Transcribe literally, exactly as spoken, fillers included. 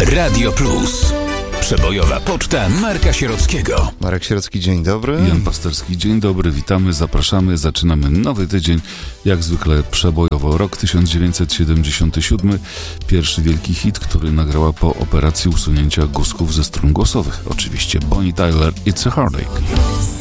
Radio Plus. Przebojowa poczta Marka Sierockiego. Marek Sierocki, dzień dobry. Jan Pasterski, dzień dobry, witamy, zapraszamy, zaczynamy nowy tydzień, jak zwykle przebojowo. Rok tysiąc dziewięćset siedemdziesiąty siódmy, pierwszy wielki hit, który nagrała po operacji usunięcia guzków ze strun głosowych. Oczywiście Bonnie Tyler, It's a Heartache.